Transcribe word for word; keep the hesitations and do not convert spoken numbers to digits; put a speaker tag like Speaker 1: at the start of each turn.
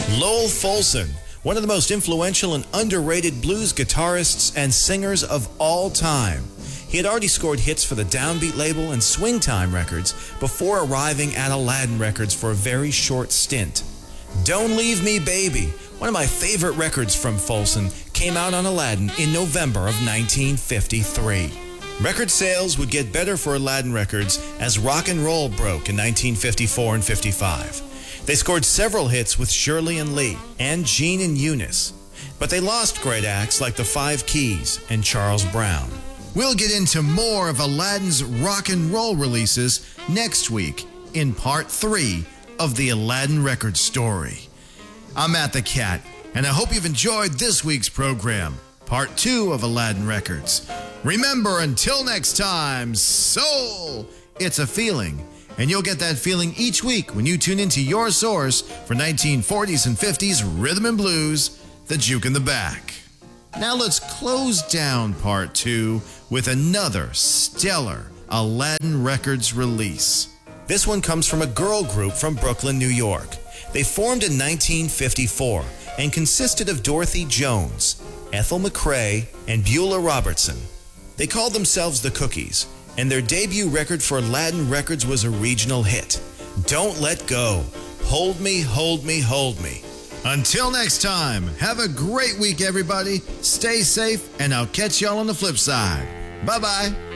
Speaker 1: Lowell Fulson, one of the most influential and underrated blues guitarists and singers of all time. He had already scored hits for the Downbeat label and Swing Time Records before arriving at Aladdin Records for a very short stint. Don't Leave Me Baby, one of my favorite records from Fulson, came out on Aladdin in November of nineteen fifty-three. Record sales would get better for Aladdin Records as rock and roll broke in nineteen fifty-four and fifty-five. They scored several hits with Shirley and Lee and Gene and Eunice, but they lost great acts like the Five Keys and Charles Brown. We'll get into more of Aladdin's rock and roll releases next week in part three of the Aladdin Records story. I'm Matt the Cat, and I hope you've enjoyed this week's program, part two of Aladdin Records. Remember, until next time, soul, it's a feeling. And you'll get that feeling each week when you tune into your source for nineteen forties and fifties rhythm and blues, the Juke in the Back. Now let's close down part two with another stellar Aladdin Records release. This one comes from a girl group from Brooklyn, New York. They formed in nineteen fifty-four and consisted of Dorothy Jones, Ethel McCrae, and Beulah Robertson. They called themselves the Cookies, and their debut record for Aladdin Records was a regional hit, Don't Let Go, Hold Me, Hold Me, Hold Me. Until next time, have a great week, everybody. Stay safe, and I'll catch y'all on the flip side. Bye-bye.